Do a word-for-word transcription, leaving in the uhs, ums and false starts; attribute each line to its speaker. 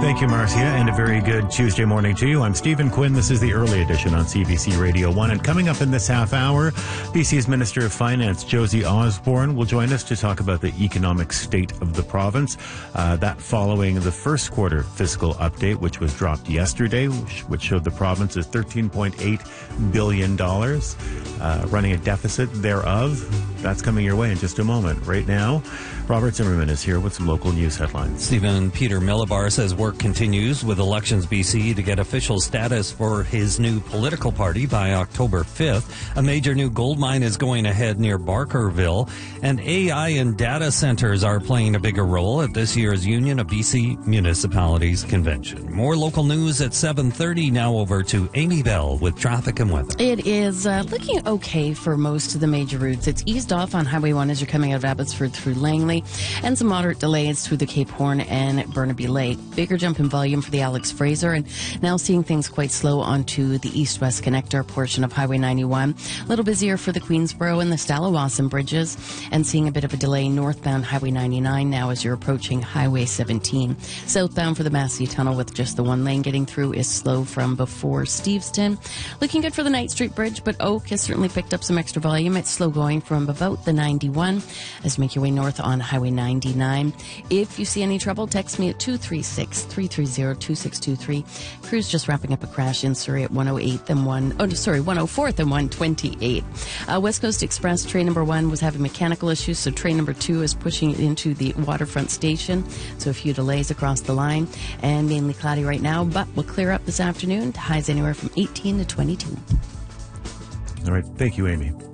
Speaker 1: Thank you, Marcia, and a very good Tuesday morning to you. I'm Stephen Quinn. This is the early edition on C B C Radio one. And coming up in this half hour, B C's Minister of Finance, Josie Osborne, will join us to talk about the economic state of the province. Uh, that following the first quarter fiscal update, which was dropped yesterday, which, which showed the province is thirteen point eight billion dollars, uh, running a deficit thereof. That's coming your way in just a moment. Right now, Robert Zimmerman is here with some local news headlines.
Speaker 2: Stephen Peter Millibar says work continues with Elections B C to get official status for his new political party by October fifth. A major new gold mine is going ahead near Barkerville, and A I and data centers are playing a bigger role at this year's Union of B C Municipalities Convention. More local news at seven thirty. Now over to Amy Bell with traffic and weather.
Speaker 3: It is uh, looking okay for most of the major routes. It's eased off on Highway one as you're coming out of Abbotsford through Langley, and some moderate delays through the Cape Horn and Burnaby Lake. Bigger jump in volume for the Alex Fraser, and now seeing things quite slow onto the east-west connector portion of Highway ninety-one. A little busier for the Queensboro and the Stallawasam bridges, and seeing a bit of a delay northbound Highway ninety-nine now as you're approaching Highway seventeen. Southbound for the Massey Tunnel with just the one lane getting through is slow from before Steveston. Looking good for the Knight Street Bridge, but Oak has certainly picked up some extra volume. It's slow going from about the ninety-one as you make your way north on Highway ninety-nine. If you see any trouble, text me at two three six, three three zero, two six two three. Crew's just wrapping up a crash in Surrey at one oh eighth and one, oh, sorry, one oh fourth and one twenty-eight. Uh, West Coast Express train number one was having mechanical issues, so train number two is pushing it into the waterfront station. So a few delays across the line, and mainly cloudy right now, but will clear up this afternoon to highs anywhere from eighteen to twenty-two.
Speaker 1: All right. Thank you, Amy.